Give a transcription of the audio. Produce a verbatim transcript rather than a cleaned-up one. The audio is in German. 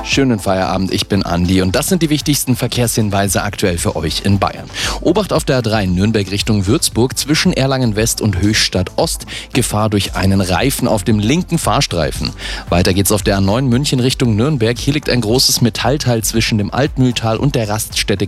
Schönen Feierabend, ich bin Andi und das sind die wichtigsten Verkehrshinweise aktuell für euch in Bayern. Obacht auf der A drei Nürnberg Richtung Würzburg zwischen Erlangen West und Höchstadt Ost. Gefahr durch einen Reifen auf dem linken Fahrstreifen. Weiter geht's auf der A neun München Richtung Nürnberg. Hier liegt ein großes Metallteil zwischen dem Altmühltal und der Raststätte